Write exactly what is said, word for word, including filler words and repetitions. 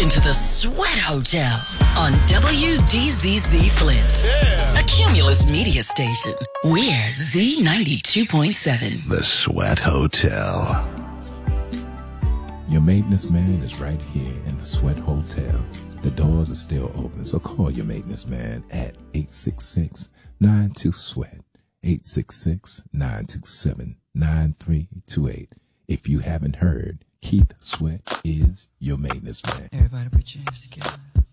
listening to the Sweat Hotel on W D Z Z Flint, yeah. A Cumulus media station. We're Z ninety-two point seven. The Sweat Hotel. Your maintenance man is right here in the Sweat Hotel. The doors are still open, so call your maintenance man at eight six six, nine two, SWEAT, eight six six, nine two seven, nine three two eight. If you haven't heard, Keith Sweat is your maintenance man. Everybody put your hands together.